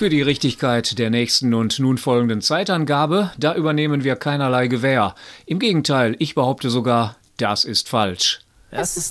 Für die Richtigkeit der nächsten und nun folgenden Zeitangabe, da übernehmen wir keinerlei Gewähr. Im Gegenteil, ich behaupte sogar, das ist falsch. Das ist